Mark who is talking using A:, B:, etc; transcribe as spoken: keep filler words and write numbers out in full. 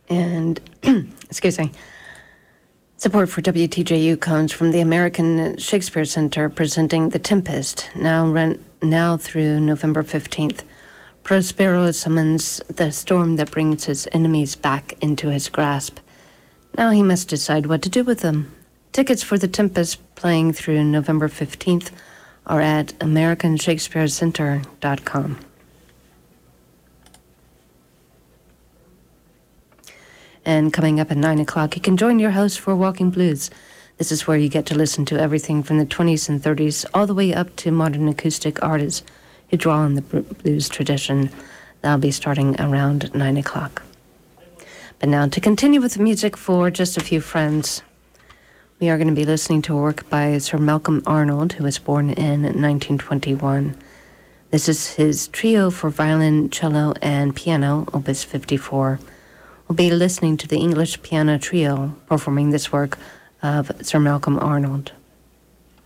A: And, excuse me, support for W T J U comes from the American Shakespeare Center presenting The Tempest, now run, now through November fifteenth. Prospero summons the storm that brings his enemies back into his grasp. Now he must decide what to do with them. Tickets for The Tempest, playing through November fifteenth, are at american shakespeare center dot com. And coming up at nine o'clock, you can join your host for Walking Blues. This is where you get to listen to everything from the twenties and thirties all the way up to modern acoustic artists who draw on the blues tradition. That'll be starting around nine o'clock. But now, to continue with the music for Just a Few Friends, we are going to be listening to a work by Sir Malcolm Arnold, who was born in nineteen twenty-one. This is his trio for violin, cello, and piano, Opus fifty-four. We'll be listening to the English Piano Trio performing this work of Sir Malcolm Arnold.